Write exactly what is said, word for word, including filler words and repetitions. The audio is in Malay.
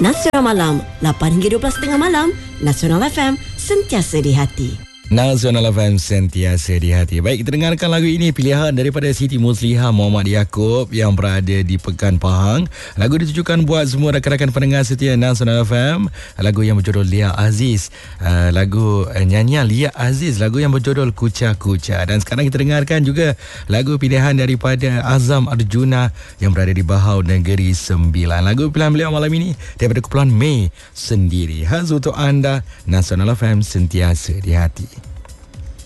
Nasional Malam, lapan hingga dua belas tiga puluh malam. Nasional F M, sentiasa di hati. Nasional F M, sentiasa di hati. Baik, kita dengarkan lagu ini, pilihan daripada Siti Muslihah Muhammad Yaakob yang berada di Pekan Pahang. Lagu ditujukan buat semua rakan-rakan pendengar setia Nasional F M. Lagu yang berjudul Lia Aziz. Uh, lagu uh, nyanyian Lia Aziz, lagu yang berjudul Kucha Kucha. Dan sekarang kita dengarkan juga lagu pilihan daripada Azam Arjuna yang berada di Bahau Negeri Sembilan. Lagu pilihan beliau malam ini daripada kumpulan Mei Sendiri. Khas untuk anda, Nasional F M, sentiasa di hati.